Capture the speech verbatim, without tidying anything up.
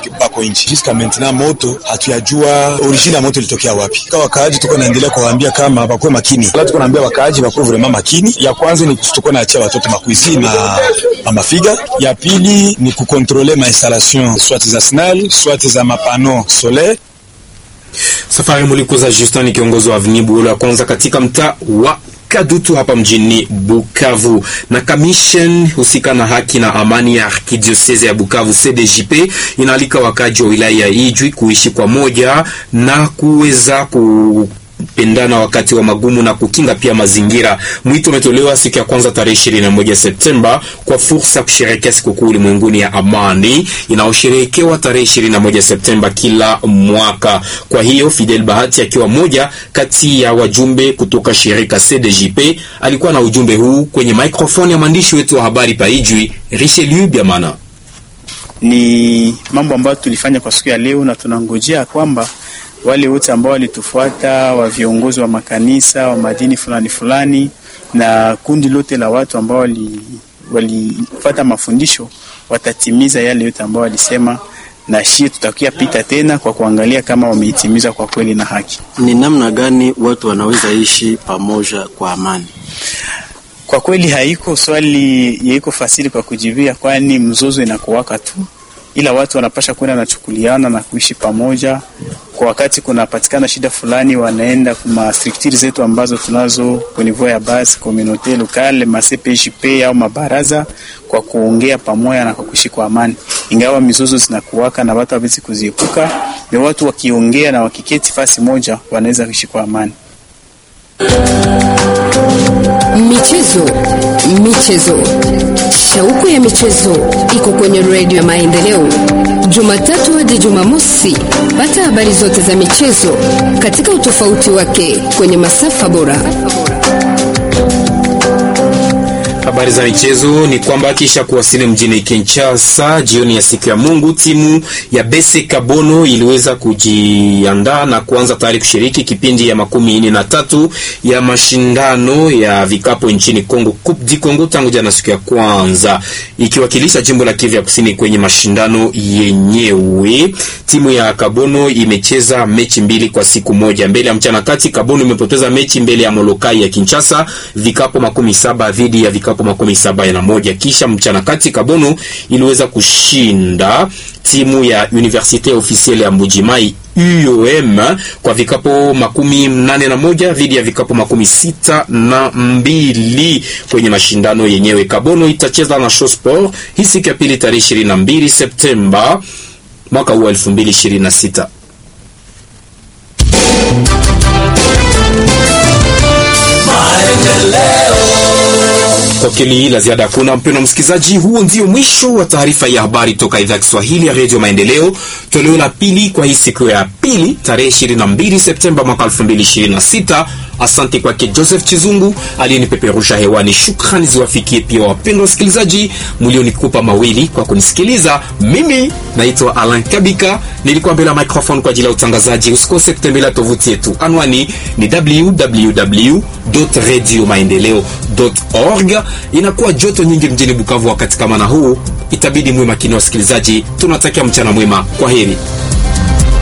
pako nchi. Jusqu'à maintenant moto hatuyajua origine ya moto ilitokea wapi. Kwa wakaaji tuko naendelea kuwaambia kama bakwe makini. Wala tuko naambia wakaaji bakwe vraiment makini. Ya kwanza ni tuko na achia watoto makuizi na mafiga. Ya pili ni kukontrole ma installation soit za SNEL, soit za mapano solaire. Safari Mulikuza Justin ni kiongozi wa Avenue Buholo ya kwanza katika mtaa wa Kadutu hapa mjini Bukavu. Na commission husika na haki na amani ya Arkidiocese ya Bukavu C D J P inaalika wakaji wa wilaya ya Ijwi kuishi kwa moja na kuweza ku pendana wakati wa magumu na kukinga pia mazingira. Mwito umetolewa siku ya kwanza tarehe ishirini na moja Septemba kwa fursa kusherehekea sikukuu ulimwenguni ya amani inaosherehekewa tarehe ishirini na moja Septemba kila mwaka. Kwa hiyo Fidel Bahati akiwa moja kati ya wajumbe kutoka shirika C D J P alikuwa na ujumbe huu kwenye microphone ya mwandishi wetu wa habari pa Ijwi Richelieu Biamana. Ni mambo ambayo tulifanya kwa siku ya leo na tunangojea kwamba wale wote ambao walitufuata, wa viongozi wa makanisa, wa madini fulani fulani na kundi lote la watu ambao wali walifuata mafundisho watatimiza yale yote ambao walisema, na shie tutakia pita tena kwa kuangalia kama wameitimiza kwa kweli na haki. Ni namna gani watu wanaweza ishi pamoja kwa amani? Kwa kweli haiko swali yaiko fasili kwa kujibia, kwani mzozo inakuwaka tu, ila watu wanapasha kwenda na chukuliana na kuishi pamoja. Kwa wakati kunapatikana shida fulani, wanaenda kuma structure zetu ambazo tunazo kwa niveau ya base communauté locale, ma C P J P au mabaraza, kwa kuongea pamoja na kwa kuishi kwa amani. Ingawa mizozo zinakuwaka na watu hawezi kuziepuka, ni watu wakiongea na wakiketi fasi moja wanaweza kuishi kwa amani. Michezo, michezo. Shauku ya michezo iko kwenye Radio ya Maendeleo. Jumatatu hadi Jumamosi, pata habari zote za michezo katika utofauti wake kwenye masafa bora. Habari za michezo ni kwamba kisha kuwasili mjini Kinshasa jioni ya siku ya Mungu, timu ya B C Kabono iliweza kujiandaa na kuanza tayari kushiriki kipindi ya makumi nne na tatu ya mashindano ya vikapo nchini Kongo, Coupe du Congo, tangu jana siku ya kwanza, ikiwakilisha jimbo la Kivu ya Kusini kwenye mashindano yenyewe. Timu ya Kabono imecheza mechi mbili kwa siku moja. Mbele ya mchana kati, Kabono imepoteza mechi mbele ya Molokai ya Kinshasa vikapo makumi saba dhidi ya vikapo makumi saba na moja. Kisha mchana kati, Kabono iliweza kushinda timu ya Université Officielle ya Mbujimai U O M kwa vikapo makumi nane na moja dhidi ya vikapo makumi sita na mbili kwenye mashindano yenyewe. Kabono itacheza na Show Sport hii siku ya pili tarehe ishirini na mbili Septemba mwaka wa elfu mbili ishirini na sita. Tokeli la ziada kuna mpeno msikizaji, huo ndio mwisho wa taarifa ya habari toka idhaa Kiswahili ya Radio Maendeleo, toleo la pili kwa hii siku ya pili tarehe ishirini na mbili Septemba mwaka elfu mbili ishirini na sita. Asante kwake Joseph Chizungu aliyenipeperusha hewani. Shukrani ziwafikie pia wapendwa wasikilizaji mlionikupa mawili kwa kunisikiliza. Mimi naitwa Alan Kabika, nilikuwa mbele ya microphone kwa ajili ya utangazaji. Usikose kutembelea tovuti yetu, anwani ni w w w dot radio maendeleo dot org. Inakuwa joto nyingi mjini Bukavu wakati kama na huu, itabidi mwe makini wasikilizaji. Tunatakia mchana mwema, kwa heri.